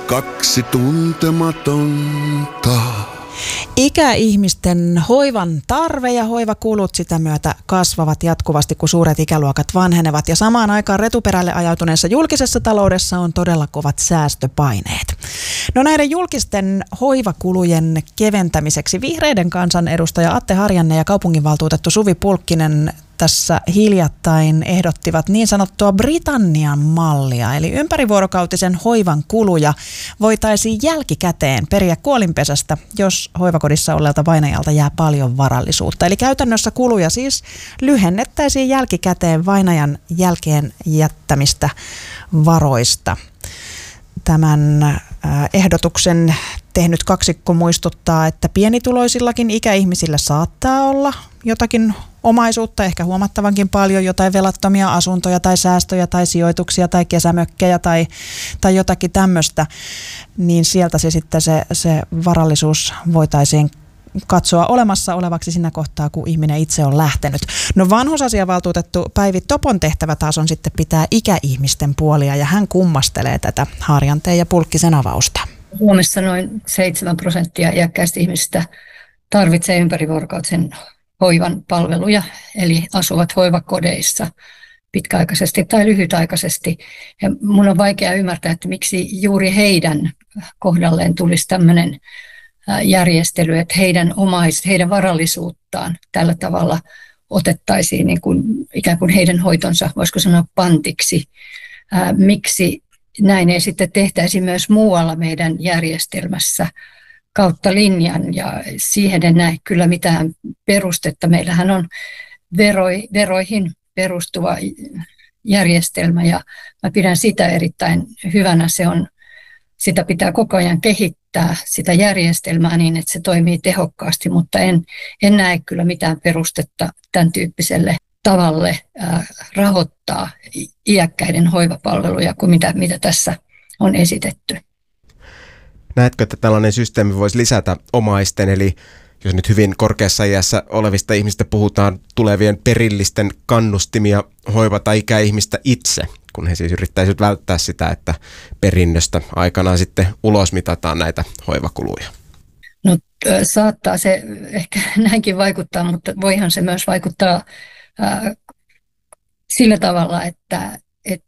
kaksi tuntematonta. Ikäihmisten hoivan tarve ja hoivakulut sitä myötä kasvavat jatkuvasti, kun suuret ikäluokat vanhenevat. Ja samaan aikaan retuperälle ajautuneessa julkisessa taloudessa on todella kovat säästöpaineet. No näiden julkisten hoivakulujen keventämiseksi vihreiden kansanedustaja Atte Harjanne ja kaupunginvaltuutettu Suvi Pulkkinen tässä hiljattain ehdottivat niin sanottua Britannian mallia, eli ympärivuorokautisen hoivan kuluja voitaisiin jälkikäteen periä kuolinpesästä, jos hoivakodissa olleelta vainajalta jää paljon varallisuutta. Eli käytännössä kuluja siis lyhennettäisiin jälkikäteen vainajan jälkeen jättämistä varoista. Tämän ehdotuksen tehnyt kaksikko muistuttaa, että pienituloisillakin ikäihmisillä saattaa olla jotakin omaisuutta, ehkä huomattavankin paljon, jotain velattomia asuntoja tai säästöjä tai sijoituksia tai kesämökkejä tai jotakin tämmöistä, niin sieltä se sitten se varallisuus voitaisiin katsoa olemassa olevaksi siinä kohtaa, kun ihminen itse on lähtenyt. No vanhusasiavaltuutettu Päivi Topon tehtävä taas on sitten pitää ikäihmisten puolia, ja hän kummastelee tätä Harjanteen ja Pulkkisen avausta. Suomessa noin 7% iäkkäistä ihmisistä tarvitsee ympärivuorokautisen hoivan palveluja, eli asuvat hoivakodeissa pitkäaikaisesti tai lyhytaikaisesti. Ja mun on vaikea ymmärtää, että miksi juuri heidän kohdalleen tulisi tämmöinen järjestely, että heidän varallisuuttaan tällä tavalla otettaisiin niin kuin, ikään kuin heidän hoitonsa, voisiko sanoa pantiksi. Miksi näin ei sitten tehtäisi myös muualla meidän järjestelmässä kautta linjan, ja siihen en näe kyllä mitään perustetta. Meillähän on veroihin perustuva järjestelmä, ja mä pidän sitä erittäin hyvänä. Sitä pitää koko ajan kehittää, sitä järjestelmää niin, että se toimii tehokkaasti, mutta en näe kyllä mitään perustetta tämän tyyppiselle tavalle rahoittaa iäkkäiden hoivapalveluja kuin mitä tässä on esitetty. Näetkö, että tällainen systeemi voisi lisätä omaisten, eli jos nyt hyvin korkeassa iässä olevista ihmistä puhutaan, tulevien perillisten kannustimia hoivata ikäihmistä itse, kun he siis yrittäisivät välttää sitä, että perinnöstä aikanaan sitten ulosmitataan näitä hoivakuluja? No saattaa se ehkä näinkin vaikuttaa, mutta voihan se myös vaikuttaa sillä tavalla, että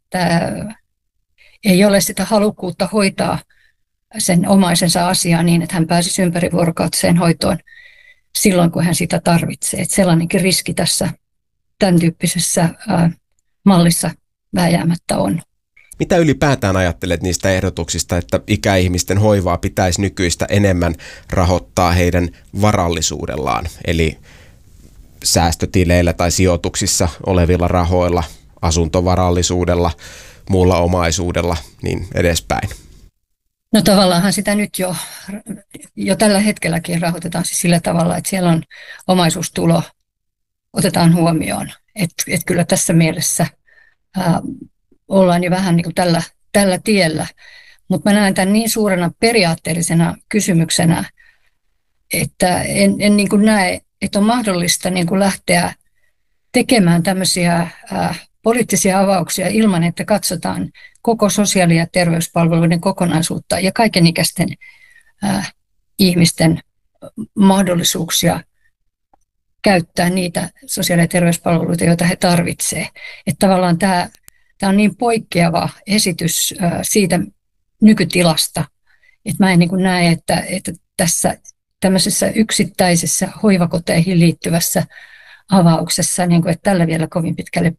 ei ole sitä halukkuutta hoitaa sen omaisensa asiaa niin, että hän pääsisi ympärivuorokautiseen hoitoon silloin, kun hän sitä tarvitsee. Että sellainenkin riski tässä tämän tyyppisessä mallissa vääjäämättä on. Mitä ylipäätään ajattelet niistä ehdotuksista, että ikäihmisten hoivaa pitäisi nykyistä enemmän rahoittaa heidän varallisuudellaan, eli säästötileillä tai sijoituksissa olevilla rahoilla, asuntovarallisuudella, muulla omaisuudella, niin edespäin? No tavallaanhan sitä nyt jo tällä hetkelläkin rahoitetaan siis sillä tavalla, että siellä on omaisuustulo otetaan huomioon. Että kyllä tässä mielessä ollaan jo vähän niin kuin tällä tiellä. Mutta mä näen tämän niin suurena periaatteellisena kysymyksenä, että en niin kuin näe, että on mahdollista niin kuin lähteä tekemään tämmöisiä poliittisia avauksia ilman, että katsotaan koko sosiaali- ja terveyspalveluiden kokonaisuutta ja kaikenikäisten ihmisten mahdollisuuksia käyttää niitä sosiaali- ja terveyspalveluita, joita he tarvitsevat. Että tavallaan tämä on niin poikkeava esitys siitä nykytilasta, että mä en niin kuin näe, että tässä tämmöisessä yksittäisessä hoivakoteihin liittyvässä avauksessa, niin kuin, että tällä vielä kovin pitkälle